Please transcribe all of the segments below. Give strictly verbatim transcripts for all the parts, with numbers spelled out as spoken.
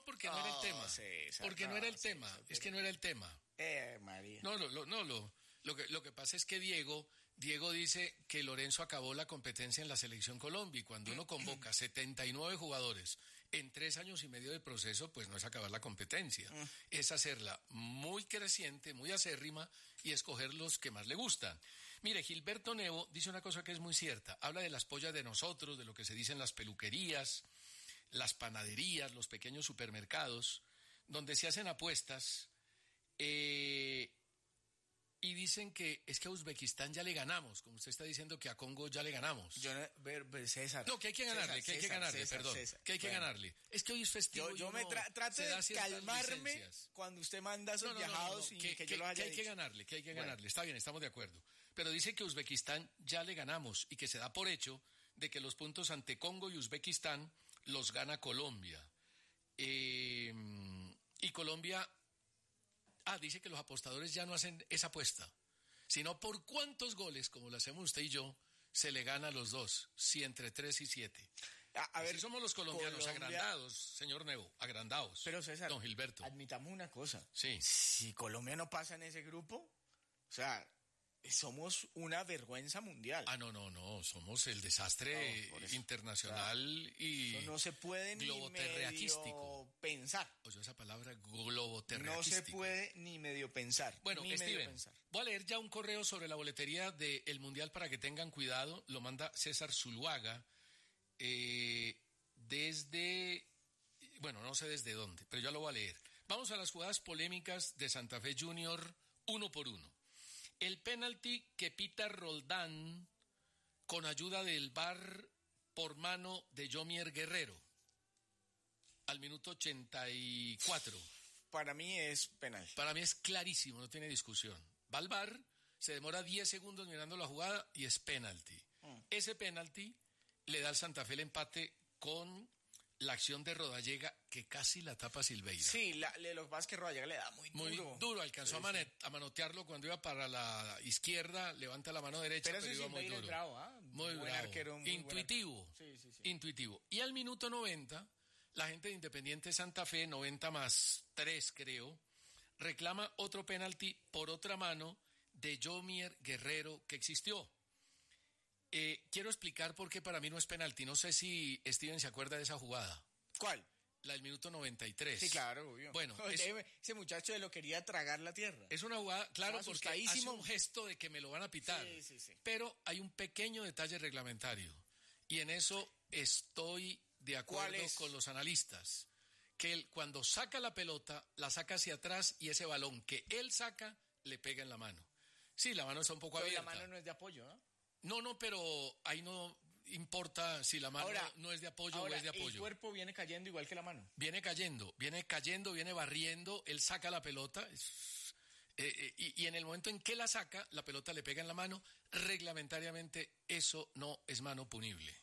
no, porque no, no era el tema. César, porque no, no era el César, tema. César, es que no era el tema. Eh, María. No, no, no, no lo, lo que lo que pasa es que Diego, Diego dice que Lorenzo acabó la competencia en la Selección Colombia y cuando uno convoca setenta y nueve jugadores en tres años y medio de proceso, pues no es acabar la competencia, mm. es hacerla muy creciente, muy acérrima y escoger los que más le gustan. Mire, Gilberto Nevo dice una cosa que es muy cierta, habla de las pollas de nosotros, de lo que se dice en las peluquerías, las panaderías, los pequeños supermercados, donde se hacen apuestas, eh, y dicen que es que a Uzbekistán ya le ganamos, como usted está diciendo que a Congo ya le ganamos. Yo no, ver, ver, César. No, que hay que ganarle, César, que hay que César, ganarle, César, perdón, César. que hay que Bueno, ganarle. Es que hoy es festivo. Yo, yo me tra- trato de calmarme licencias. Cuando usted manda esos no, no, viajados no, no, no. que, y que, que yo los haya que hay dicho. que ganarle, que hay que bueno. ganarle. Está bien, estamos de acuerdo. Pero dice que Uzbekistán ya le ganamos y que se da por hecho de que los puntos ante Congo y Uzbekistán los gana Colombia. Eh, y Colombia... Ah, dice que los apostadores ya no hacen esa apuesta, sino por cuántos goles, como lo hacemos usted y yo, se le gana a los dos, si entre tres y siete. A, a ver, somos los colombianos, Colombia... agrandados, señor Nevo, agrandados. Pero César, don Gilberto, admitamos una cosa. Sí. Si Colombia no pasa en ese grupo, o sea, somos una vergüenza mundial. Ah, no, no, no, somos el desastre no, internacional claro. y eso no se puede ni medio pensar. Oye, esa palabra globoterraquístico. No se puede ni medio pensar. Bueno, ni Steven, medio pensar. Voy a leer ya un correo sobre la boletería del Mundial para que tengan cuidado. Lo manda César Zuluaga eh, desde... Bueno, no sé desde dónde, pero ya lo voy a leer. Vamos a las jugadas polémicas de Santa Fe Junior uno por uno. El penalti que pita Roldán con ayuda del V A R por mano de Yomier Guerrero al minuto ochenta y cuatro. Para mí es penal. Para mí es clarísimo, no tiene discusión. Va al V A R, se demora diez segundos mirando la jugada y es penalti. Mm. Ese penalti le da al Santa Fe el empate con la acción de Rodallega que casi la tapa Silveira. Sí, la, le, lo que pasa es que Rodallega le da muy duro. Muy duro, alcanzó sí, a, manet, sí. a manotearlo cuando iba para la izquierda, levanta la mano derecha, pero, pero iba muy duro. Es bravo, ¿eh? Muy buen bravo. Arquero, muy Intuitivo. Sí, sí, sí. Intuitivo. Y al minuto noventa, la gente de Independiente Santa Fe, noventa más tres creo, reclama otro penalti por otra mano de Yomier Guerrero que existió. Eh, quiero explicar por qué para mí no es penalti. No sé si Steven se acuerda de esa jugada. ¿Cuál? La del minuto noventa y tres. Sí, claro, obvio. Bueno, es, es, ese muchacho lo quería tragar la tierra. Es una jugada, claro, porque hace un gesto de que me lo van a pitar. Sí, sí, sí. Pero hay un pequeño detalle reglamentario. Y en eso estoy de acuerdo con los analistas. Que él, cuando saca la pelota, la saca hacia atrás y ese balón que él saca, le pega en la mano. Sí, la mano está un poco pero abierta. La mano no es de apoyo, ¿no? No, no, pero ahí no importa si la mano ahora, no es de apoyo ahora, o es de apoyo. El cuerpo viene cayendo igual que la mano. Viene cayendo, viene cayendo, viene barriendo, él saca la pelota es, eh, eh, y, y en el momento en que la saca, la pelota le pega en la mano. Reglamentariamente eso no es mano punible.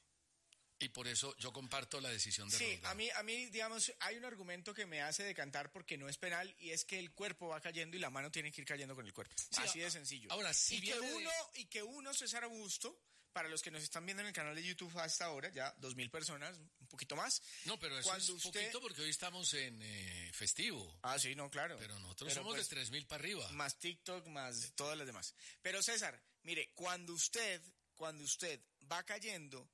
Y por eso yo comparto la decisión de Sí, Roldán. a mí, a mí, digamos, hay un argumento que me hace decantar porque no es penal y es que el cuerpo va cayendo y la mano tiene que ir cayendo con el cuerpo. Sí, Así a, de sencillo. Ahora, si y, que uno, de... y que uno, César Augusto, para los que nos están viendo en el canal de YouTube hasta ahora, ya dos mil personas, un poquito más. No, pero eso Cuando es usted... poquito porque hoy estamos en eh, festivo. Ah, sí, no, claro. Pero nosotros pero somos pues, de tres mil para arriba. Más TikTok, más todas las demás. Pero César, mire, cuando usted, cuando usted va cayendo...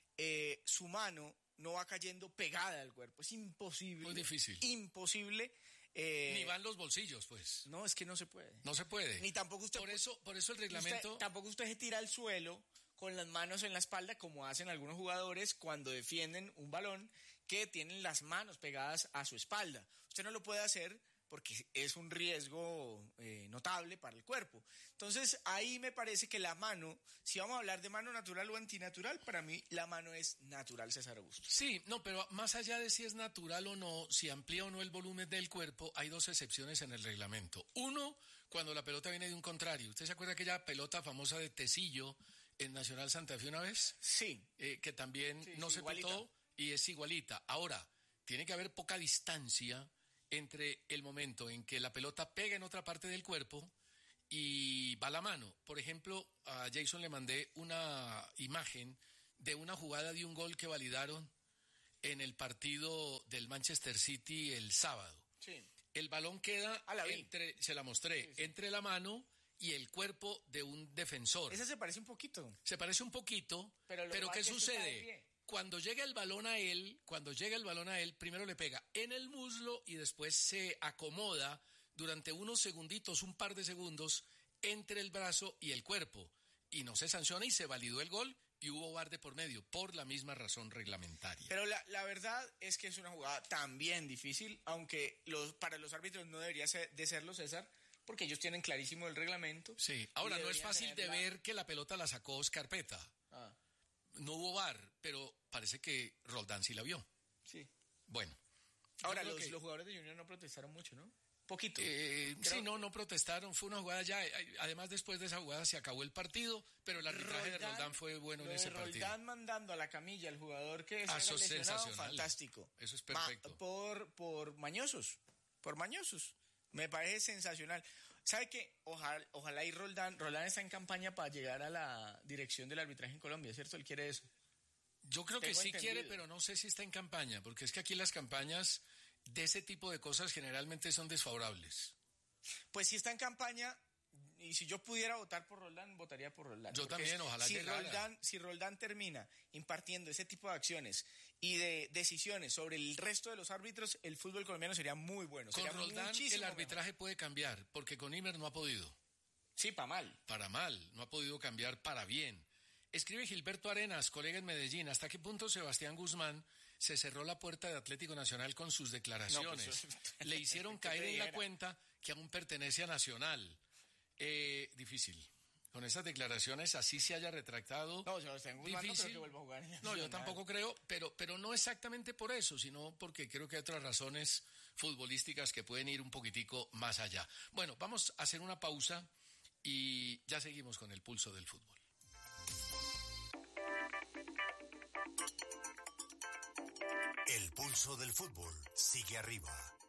Eh, su mano no va cayendo pegada al cuerpo, es imposible. Muy difícil. Imposible. Eh, Ni va en los bolsillos, pues. No, es que no se puede. No se puede. Ni tampoco usted... Por eso, por eso el reglamento... Usted, tampoco usted se tira al suelo con las manos en la espalda como hacen algunos jugadores cuando defienden un balón que tienen las manos pegadas a su espalda. Usted no lo puede hacer porque es un riesgo eh, notable para el cuerpo. Entonces, ahí me parece que la mano, si vamos a hablar de mano natural o antinatural, para mí la mano es natural, César Augusto. Sí, no, pero más allá de si es natural o no, si amplía o no el volumen del cuerpo, hay dos excepciones en el reglamento. Uno, cuando la pelota viene de un contrario. ¿Usted se acuerda de aquella pelota famosa de Tecillo en Nacional Santa Fe una vez? Sí. Eh, que también sí, no sí, se igualita. pitó y es igualita. Ahora, tiene que haber poca distancia entre el momento en que la pelota pega en otra parte del cuerpo y va la mano. Por ejemplo, a Jason le mandé una imagen de una jugada de un gol que validaron en el partido del Manchester City el sábado. Sí. El balón queda, ah, la vi. entre, se la mostré, sí, sí. entre la mano y el cuerpo de un defensor. Esa se parece un poquito. Se parece un poquito, pero, pero ¿qué sucede? Cuando llega el balón a él, cuando llega el balón a él, primero le pega en el muslo y después se acomoda durante unos segunditos, un par de segundos, entre el brazo y el cuerpo. Y no se sanciona y se validó el gol y hubo V A R de por medio, por la misma razón reglamentaria. Pero la, la verdad es que es una jugada también difícil, aunque los, para los árbitros no debería ser, de serlo, César, porque ellos tienen clarísimo el reglamento. Sí, ahora no es fácil de ver que la pelota la sacó Scarpetta. Ah. No hubo V A R, pero parece que Roldán sí la vio. Sí. Bueno. Ahora, los, que... los jugadores de Junior no protestaron mucho, ¿no? Poquito. Eh, sí, no, no protestaron. Fue una jugada ya. Además, después de esa jugada se acabó el partido, pero el arbitraje Roldán, de Roldán fue bueno en ese Roldán partido. Roldán mandando a la camilla al jugador que se ah, eso lesionado, sensacional. Fantástico. Eso es perfecto. Ma, por, por mañosos. Por mañosos. Me parece sensacional. ¿Sabe qué? Ojalá, ojalá y Roldán, Roldán está en campaña para llegar a la dirección del arbitraje en Colombia, ¿cierto? Él quiere eso. Yo creo Tengo que sí entendido. quiere, pero no sé si está en campaña, porque es que aquí las campañas de ese tipo de cosas generalmente son desfavorables. Pues si está en campaña, y si yo pudiera votar por Roldán, votaría por Roldán. Yo también, ojalá si llegara. Roldán, si Roldán termina impartiendo ese tipo de acciones y de decisiones sobre el resto de los árbitros, el fútbol colombiano sería muy bueno. Con sería Roldán el arbitraje mejor. puede cambiar, porque con Imer no ha podido. Sí, para mal. Para mal, no ha podido cambiar para bien. Escribe Gilberto Arenas, colega en Medellín, ¿hasta qué punto Sebastián Guzmán se cerró la puerta de Atlético Nacional con sus declaraciones? No, pues, Le hicieron caer en la cuenta que aún pertenece a Nacional. Eh, difícil. Con esas declaraciones, así se haya retractado. No, Sebastián Guzmán difícil. No creo que vuelva a jugar en No, yo tampoco creo, pero, pero no exactamente por eso, sino porque creo que hay otras razones futbolísticas que pueden ir un poquitico más allá. Bueno, vamos a hacer una pausa y ya seguimos con el pulso del fútbol. El pulso del fútbol sigue arriba.